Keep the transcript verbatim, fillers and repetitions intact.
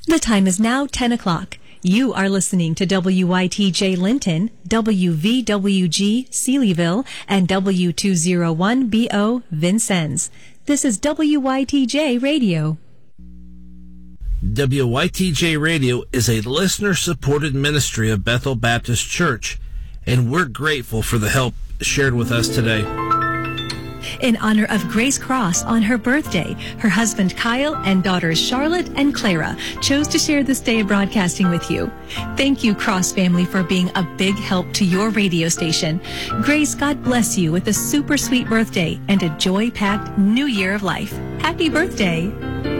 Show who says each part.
Speaker 1: The time is now ten o'clock. You are listening to W Y T J Linton, W V W G Sealyville, and W two oh one B O Vincennes. This is W Y T J Radio.
Speaker 2: W Y T J Radio is a listener-supported ministry of Bethel Baptist Church, and we're grateful for the help shared with us today.
Speaker 1: In honor of Grace Cross on her birthday, her husband Kyle and daughters Charlotte and Clara chose to share this day of broadcasting with you. Thank you, Cross family, for being a big help to your radio station. Grace, God bless you with a super sweet birthday and a joy-packed new year of life. Happy birthday!